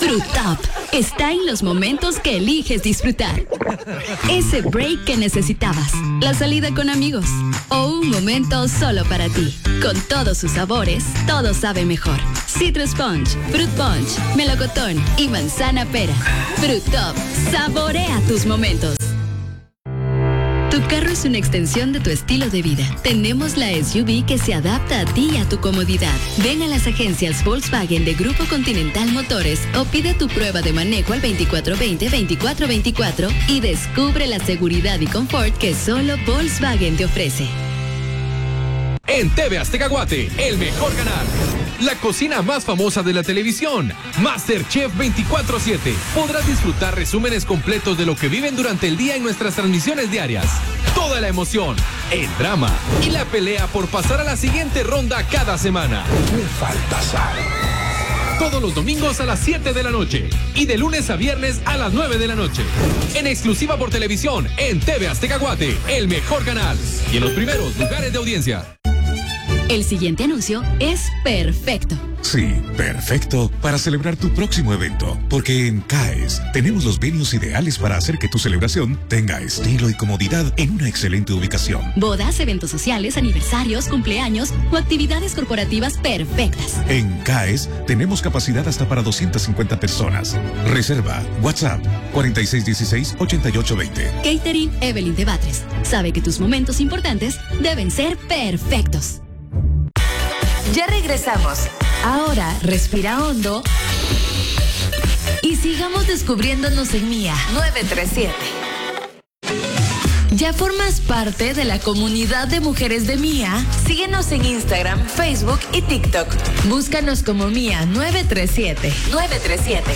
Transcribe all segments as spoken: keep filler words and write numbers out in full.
Fruit Top está en los momentos que eliges disfrutar. Ese break que necesitabas, la salida con amigos o un momento solo para ti. Con todos sus sabores, todo sabe mejor. Citrus Punch, Fruit Punch, melocotón y manzana pera. Fruit Top, saborea tus momentos. Tu carro es una extensión de tu estilo de vida. Tenemos la S U V que se adapta a ti y a tu comodidad. Ven a las agencias Volkswagen de Grupo Continental Motores o pide tu prueba de manejo al veinticuatro veinte veinticuatro veinticuatro y descubre la seguridad y confort que solo Volkswagen te ofrece. En T V Azteca Guate, el mejor canal. La cocina más famosa de la televisión, MasterChef veinticuatro siete. Podrás disfrutar resúmenes completos de lo que viven durante el día en nuestras transmisiones diarias. Toda la emoción, el drama y la pelea por pasar a la siguiente ronda cada semana. Me falta sal. Todos los domingos a las siete de la noche y de lunes a viernes a las nueve de la noche. En exclusiva por televisión en T V Azteca Guate, el mejor canal. Y en los primeros lugares de audiencia. El siguiente anuncio es perfecto. Sí, perfecto para celebrar tu próximo evento, porque en CAES tenemos los venues ideales para hacer que tu celebración tenga estilo y comodidad en una excelente ubicación. Bodas, eventos sociales, aniversarios, cumpleaños o actividades corporativas perfectas. En CAES tenemos capacidad hasta para doscientas cincuenta personas. Reserva WhatsApp cuarenta y seis dieciséis ochenta y ocho veinte. Catering Evelyn de Batres. Sabe que tus momentos importantes deben ser perfectos. Ya regresamos. Ahora respira hondo y sigamos descubriéndonos en Mía nueve tres siete. ¿Ya formas parte de la comunidad de mujeres de Mía? Síguenos en Instagram, Facebook y TikTok. Búscanos como Mía nueve tres siete. nueve tres siete.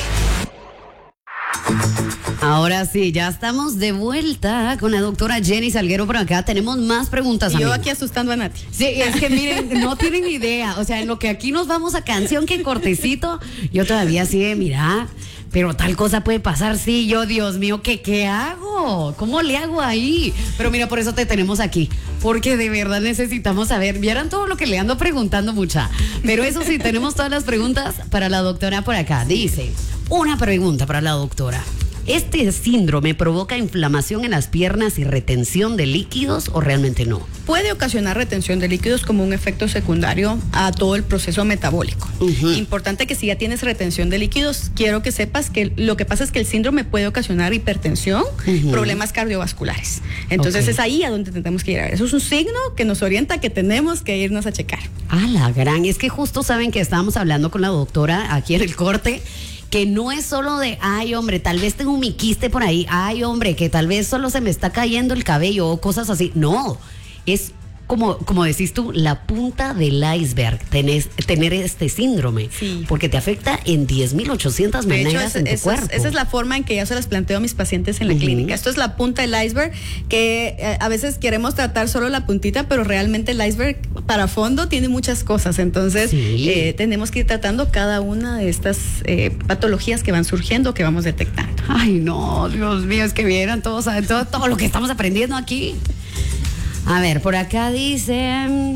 Ahora sí, ya estamos de vuelta con la doctora Jenny Salguero por acá. Tenemos más preguntas. Y yo amigo. aquí asustando a Nati. Sí, es que miren, no tienen idea. O sea, en lo que aquí nos vamos a canción que cortecito, yo todavía sí de mira, pero tal cosa puede pasar. Sí, yo, Dios mío, ¿qué, qué hago? ¿Cómo le hago ahí? Pero mira, por eso te tenemos aquí. Porque de verdad necesitamos saber. Vieran todo lo que le ando preguntando, mucha. Pero eso sí, tenemos todas las preguntas para la doctora por acá. Dice, una pregunta para la doctora. ¿Este síndrome provoca inflamación en las piernas y retención de líquidos o realmente no? Puede ocasionar retención de líquidos como un efecto secundario a todo el proceso metabólico. Uh-huh. Importante que si ya tienes retención de líquidos, quiero que sepas que lo que pasa es que el síndrome puede ocasionar hipertensión, uh-huh. problemas cardiovasculares. Entonces okay. es ahí a donde tenemos que ir a ver. Eso es un signo que nos orienta que tenemos que irnos a checar. Ah, la gran, es que justo saben que estábamos hablando con la doctora aquí en el corte, que no es solo de, ay hombre, tal vez tengo un miquiste por ahí, ay hombre, que tal vez solo se me está cayendo el cabello o cosas así. No, es como, como decís tú, la punta del iceberg, tenés, tener este síndrome, sí. porque te afecta en diez mil ochocientas maneras en tu es, cuerpo. Esa es la forma en que yo se las planteo a mis pacientes en la uh-huh. clínica. Esto es la punta del iceberg, que eh, a veces queremos tratar solo la puntita, pero realmente el iceberg para fondo tiene muchas cosas. Entonces, sí. eh, tenemos que ir tratando cada una de estas eh, patologías que van surgiendo, que vamos detectando. Ay, no, Dios mío, es que vieran todos, todo, todo lo que estamos aprendiendo aquí. A ver, por acá dice,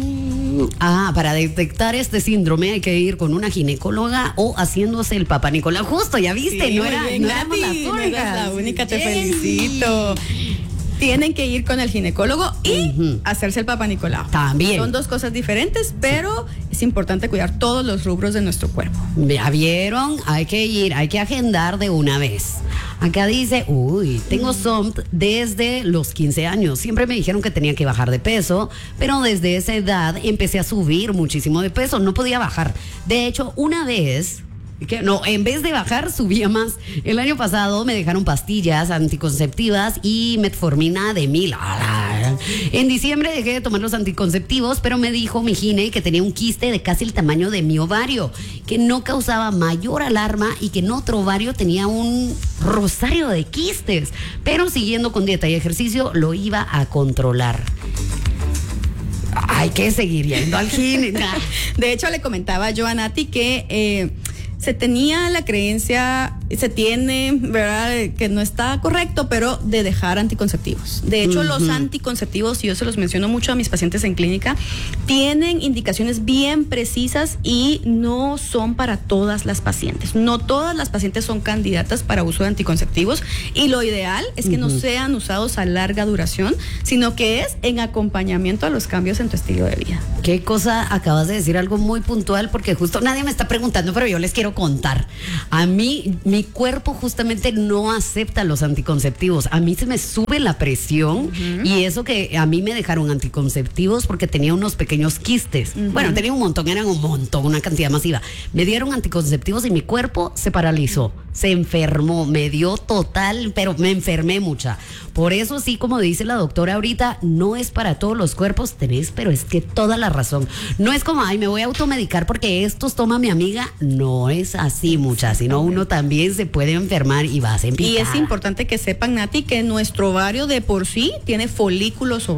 ah, para detectar este síndrome hay que ir con una ginecóloga o haciéndose el papá Nicolás. Justo, ya viste, sí, no era, bien, no éramos las no únicas. eras la única, te Jenny. felicito. Tienen que ir con el ginecólogo y uh-huh. hacerse el papá Nicolau. También. Son dos cosas diferentes, pero sí. es importante cuidar todos los rubros de nuestro cuerpo. Ya vieron, hay que ir, hay que agendar de una vez. Acá dice, uy, tengo S O M T desde los quince años. Siempre me dijeron que tenía que bajar de peso, pero desde esa edad empecé a subir muchísimo de peso. No podía bajar. De hecho, una vez... Que no, en vez de bajar, subía más. El año pasado me dejaron pastillas anticonceptivas y metformina de mil. En diciembre dejé de tomar los anticonceptivos, pero me dijo mi gine que tenía un quiste de casi el tamaño de mi ovario, que no causaba mayor alarma y que en otro ovario tenía un rosario de quistes. Pero siguiendo con dieta y ejercicio, lo iba a controlar. Hay que seguir yendo al gine. De hecho, le comentaba yo a Nati que... Eh, se tenía la creencia se tiene, ¿verdad?, que no está correcto, pero de dejar anticonceptivos. De hecho, uh-huh. los anticonceptivos, y yo se los menciono mucho a mis pacientes en clínica, tienen indicaciones bien precisas y no son para todas las pacientes. No todas las pacientes son candidatas para uso de anticonceptivos, y lo ideal es que uh-huh. no sean usados a larga duración, sino que es en acompañamiento a los cambios en tu estilo de vida. Qué cosa, acabas de decir algo muy puntual, porque justo nadie me está preguntando, pero yo les quiero contar. A mí, mi cuerpo justamente no acepta los anticonceptivos. A mí se me sube la presión, uh-huh. y eso que a mí me dejaron anticonceptivos porque tenía unos pequeños quistes. Uh-huh. Bueno, tenía un montón, eran un montón, una cantidad masiva. Me dieron anticonceptivos y mi cuerpo se paralizó, se enfermó, me dio total, pero me enfermé mucha. Por eso sí, como dice la doctora ahorita, no es para todos los cuerpos, tenés, pero es que toda la razón. No es como, ay, me voy a automedicar porque estos toma mi amiga. No es así, mucha, sino uno también se puede enfermar y va a ser picada. Y es importante que sepan, Nati, que nuestro ovario de por sí tiene folículos ovarios.